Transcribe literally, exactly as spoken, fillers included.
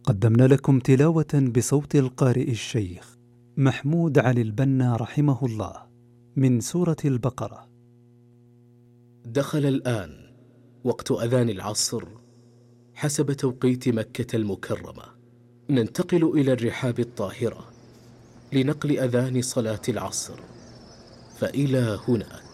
قدمنا لكم تلاوة بصوت القارئ الشيخ محمود علي البنا رحمه الله من سورة البقرة. دخل الآن وقت أذان العصر حسب توقيت مكة المكرمة. ننتقل إلى الرحاب الطاهرة لنقل أذان صلاة العصر، فإلى هناك.